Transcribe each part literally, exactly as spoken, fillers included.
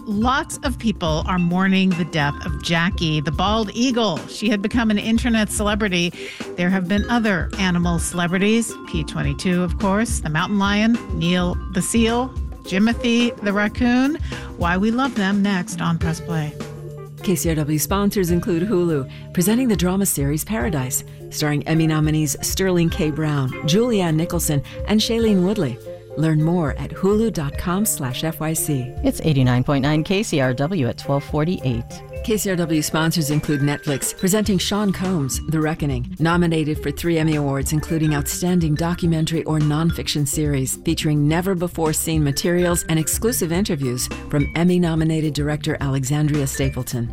Lots of people are mourning the death of Jackie, the bald eagle. She had become an internet celebrity. There have been other animal celebrities, P twenty-two, of course, the mountain lion, Neil the seal, Jimothy the raccoon. Why we love them next on Press Play. K C R W sponsors include Hulu, presenting the drama series Paradise, starring Emmy nominees Sterling K. Brown, Julianne Nicholson, and Shailene Woodley. Learn more at hulu.com slash FYC. It's eighty-nine point nine K C R W at twelve forty-eight. K C R W sponsors include Netflix, presenting Sean Combs, The Reckoning, nominated for three Emmy Awards, including Outstanding Documentary or Nonfiction Series, featuring never-before-seen materials and exclusive interviews from Emmy-nominated director Alexandria Stapleton.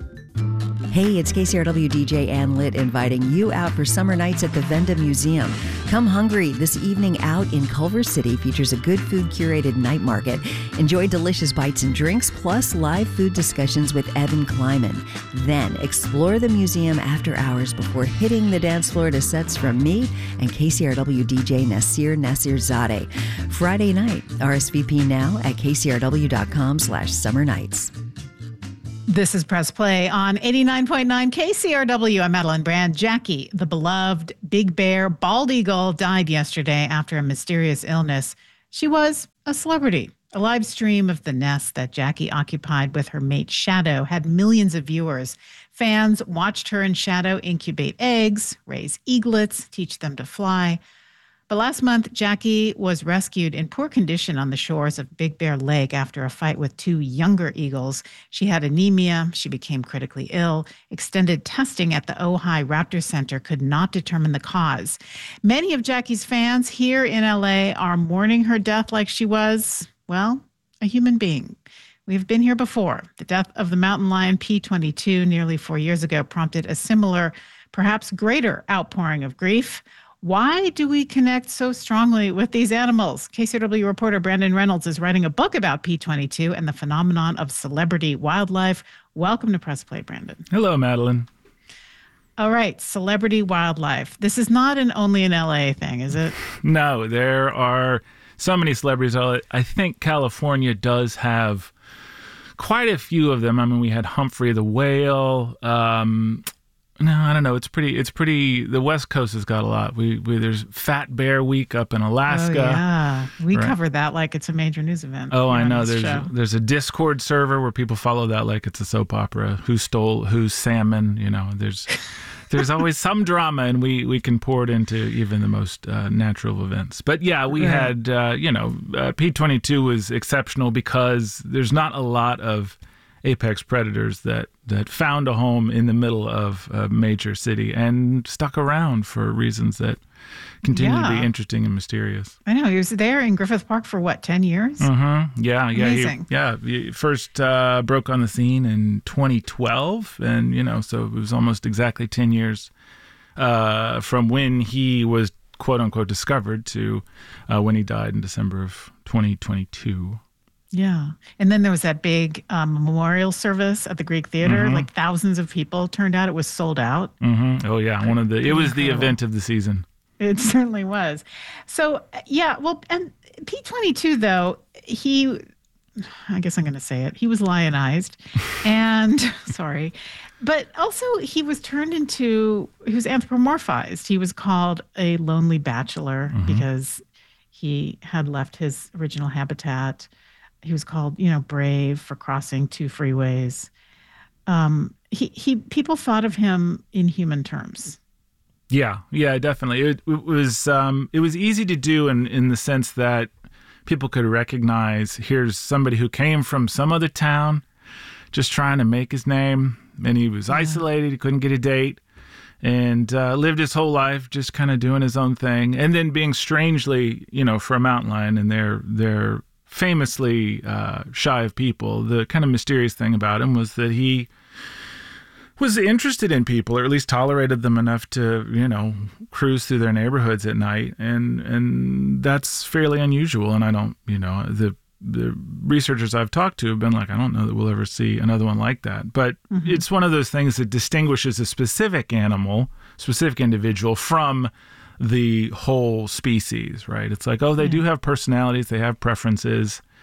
Hey, it's K C R W D J Ann Litt inviting you out for summer nights at the Venda Museum. Come hungry. This evening out in Culver City features a good food curated night market. Enjoy delicious bites and drinks, plus live food discussions with Evan Kleiman. Then explore the museum after hours before hitting the dance floor to sets from me and K C R W D J Nasir Nasirzadeh. Friday night, R S V P now at kcrw.com slash summer nights. This is Press Play on eighty-nine point nine K C R W. I'm Madeline Brand. Jackie, the beloved Big Bear bald eagle, died yesterday after a mysterious illness. She was a celebrity. A live stream of the nest that Jackie occupied with her mate Shadow had millions of viewers. Fans watched her and Shadow incubate eggs, raise eaglets, teach them to fly. But last month, Jackie was rescued in poor condition on the shores of Big Bear Lake after a fight with two younger eagles. She had anemia. She became critically ill. Extended testing at the Ojai Raptor Center could not determine the cause. Many of Jackie's fans here in L A are mourning her death like she was, well, a human being. We've been here before. The death of the mountain lion P twenty-two nearly four years ago prompted a similar, perhaps greater outpouring of grief. Why do we connect so strongly with these animals? K C R W reporter Brandon Reynolds is writing a book about P twenty-two and the phenomenon of celebrity wildlife. Welcome to Press Play, Brandon. Hello, Madeline. All right, celebrity wildlife. This is not an only an L A thing, is it? No, there are so many celebrities. I think California does have quite a few of them. I mean, we had Humphrey the whale. Um, no, I don't know. It's pretty. It's pretty. The West Coast has got a lot. We, we there's Fat Bear Week up in Alaska. Oh, yeah, we right. cover that like it's a major news event. Oh, I know. There's show. there's a Discord server where people follow that like it's a soap opera. Who stole whose salmon? You know, there's there's always some drama, and we, we can pour it into even the most uh, natural events. But yeah, we right. had uh, you know uh, P twenty-two was exceptional because there's not a lot of apex predators that, that found a home in the middle of a major city and stuck around for reasons that continue yeah. to be interesting and mysterious. I know. He was there in Griffith Park for, what, ten years? Mm-hmm. Yeah, yeah. Amazing. He, yeah, he first uh, broke on the scene in twenty twelve, and, you know, so it was almost exactly ten years uh, from when he was, quote-unquote, discovered to uh, when he died in December of twenty twenty-two. Yeah. And then there was that big um, memorial service at the Greek Theater. Mm-hmm. Like thousands of people turned out. It was sold out. Mm-hmm. Oh, yeah. One of the, it was the Incredible. event of the season. It certainly was. So, yeah. Well, and P twenty-two, though, he, I guess I'm going to say it, he was lionized. and, sorry. But also he was turned into, he was anthropomorphized. He was called a lonely bachelor mm-hmm. because he had left his original habitat. He was called, you know, brave for crossing two freeways. Um, he, he, people thought of him in human terms. Yeah, yeah, definitely. It, it was, um, it was easy to do in, in the sense that people could recognize here's somebody who came from some other town, just trying to make his name, and he was yeah. isolated. He couldn't get a date, and uh, lived his whole life just kind of doing his own thing, and then being strangely, you know, for a mountain lion, and they're they're famously uh, shy of people. The kind of mysterious thing about him was that he was interested in people, or at least tolerated them enough to, you know, cruise through their neighborhoods at night, and and that's fairly unusual. And I don't, you know, the the researchers I've talked to have been like, I don't know that we'll ever see another one like that. But mm-hmm. it's one of those things that distinguishes a specific animal, specific individual from the whole species, right? It's like, oh, they yeah. do have personalities, they have preferences,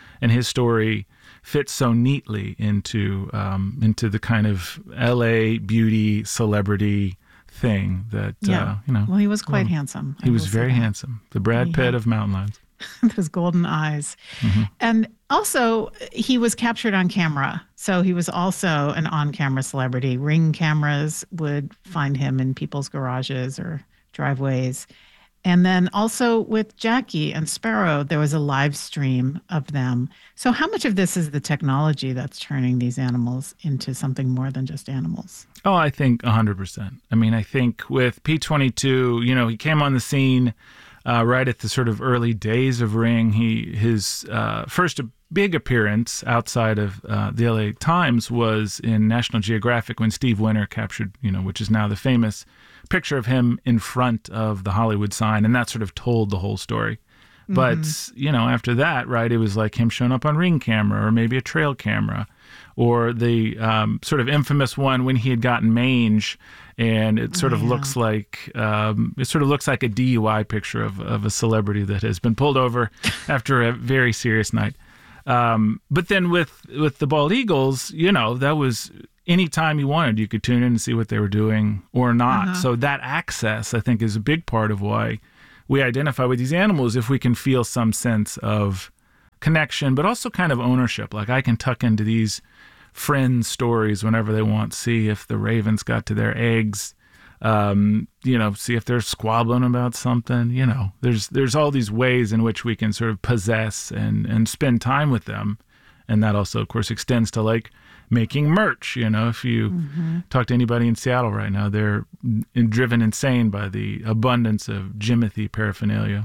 and his story fits so neatly into um, into the kind of L A beauty celebrity thing that Yeah. uh, you know. Well, he was quite well, handsome. I He was will say very that. handsome, the Brad He Pitt had- of mountain lions. Those golden eyes. And also, he was captured on camera. So he was also an on camera celebrity. Ring cameras would find him in people's garages or driveways. And then also with Jackie and Sparrow, there was a live stream of them. So, how much of this is the technology that's turning these animals into something more than just animals? Oh, I think one hundred percent. I mean, I think with P twenty-two, you know, he came on the scene uh, right at the sort of early days of Ring. He His uh, first big appearance outside of uh, the L A Times was in National Geographic when Steve Winter captured, you know, which is now the famous picture of him in front of the Hollywood sign. And that sort of told the whole story. But, you know, after that, right, it was like him showing up on Ring camera or maybe a trail camera, or the um, sort of infamous one when he had gotten mange, and it sort of yeah. looks like um, it sort of looks like a D U I picture of, of a celebrity that has been pulled over after a very serious night. Um, but then with with the Bald Eagles, you know, that was anytime you wanted, you could tune in and see what they were doing or not. Uh-huh. So that access, I think, is a big part of why we identify with these animals, if we can feel some sense of connection, but also kind of ownership. Like, I can tuck into these friends' stories whenever they want, see if the ravens got to their eggs, um, you know, see if they're squabbling about something. You know, there's there's all these ways in which we can sort of possess and, and spend time with them. And that also, of course, extends to, like, making merch. You know, if you mm-hmm. talk to anybody in Seattle right now, they're driven insane by the abundance of Jimothy paraphernalia.